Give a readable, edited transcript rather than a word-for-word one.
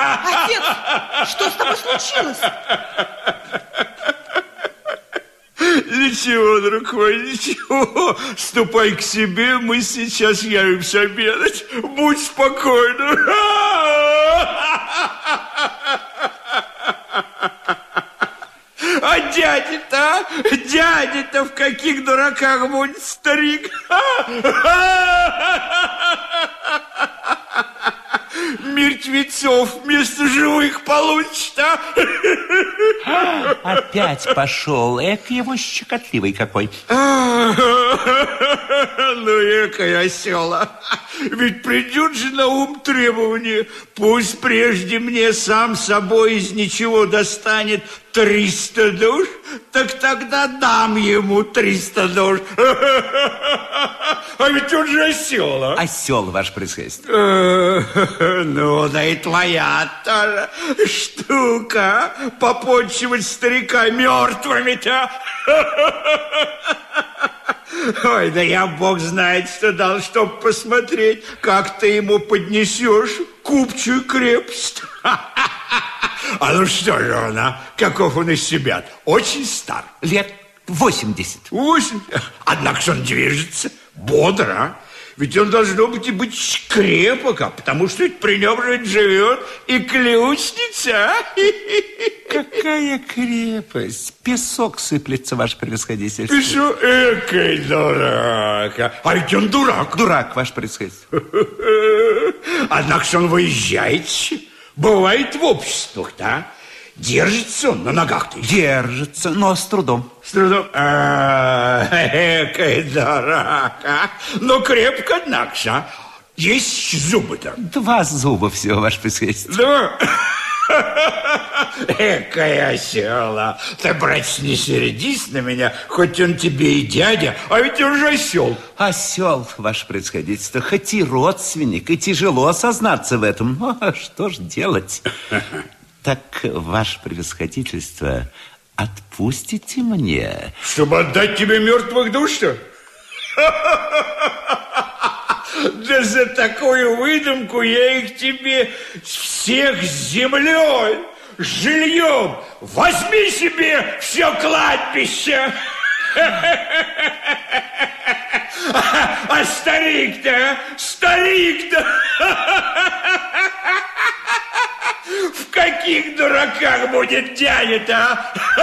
Отец, что с тобой случилось? Ничего, друг мой, ничего. Ступай к себе, мы сейчас явимся обедать. Будь спокойна. А дядя-то, дядя-то в каких дураках будет старик? Мертвецов вместо живых получит, а? Опять пошел. Эк, его щекотливый какой. Ну, экая осела. Ведь придет же на ум требование. Пусть прежде мне сам собой из ничего достанет 300 душ, так тогда дам ему 300 душ. А ведь он же осел, а? Осел, ваше происходительство. Ну, да и твоя тоже штука. Попончивать старика мертвыми-то. Ой, да я бог знает, что дал, чтоб посмотреть, как ты ему поднесешь купчую крепость. А ну что же он, а? Каков он из себя? Очень стар. Лет 80. 80? Однако же он движется бодро, а? Ведь он должно быть и быть крепок, а потому что при нем же живет и ключница. Какая крепость? Песок сыплется, ваше превосходительство. Песок? Экой дурак. А ведь он дурак. Дурак, ваше превосходительство. Однако же он выезжает, бывает в обществах-то, а? Держится он на ногах-то? Держится, но с трудом. С трудом? Экой дурак, а? Но крепко, однако же, а? Есть зубы-то? 2 зуба всего, ваше превосходительство. Да? Экая осела. Ты, братец, не сердись на меня, хоть он тебе и дядя, а ведь он же осел. Осел, ваше превосходительство, хоть и родственник, и тяжело сознаться в этом. Но что ж делать? Так, ваше превосходительство, отпустите мне. Чтобы отдать тебе мертвых душ-то? Да за такую выдумку я их тебе всех с землей, с жильем. Возьми себе все кладбище. А старик-то, старик-то... В каких дураках будет дядя-то, а?